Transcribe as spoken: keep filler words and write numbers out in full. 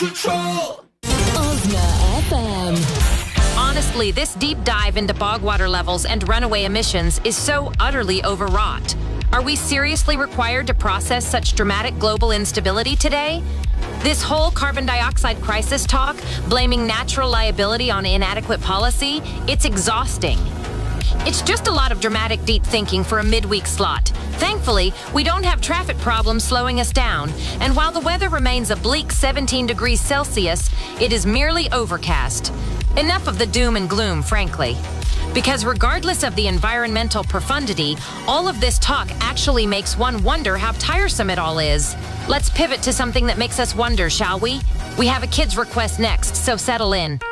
Control! Ozna F M. Honestly, this deep dive into bog water levels and runaway emissions is so utterly overwrought. Are we seriously required to process such dramatic global instability today? This whole carbon dioxide crisis talk, blaming natural liability on inadequate policy, it's exhausting. It's just a lot of dramatic deep thinking for a midweek slot. Thankfully, we don't have traffic problems slowing us down, and while the weather remains a bleak seventeen degrees Celsius, it is merely overcast. Enough of the doom and gloom, frankly. Because regardless of the environmental profundity, all of this talk actually makes one wonder how tiresome it all is. Let's pivot to something that makes us wonder, shall we? We have a kid's request next, so settle in.